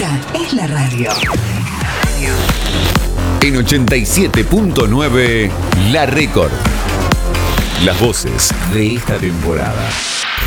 Esta es la radio. En 87.9 La Record. Las voces de esta temporada.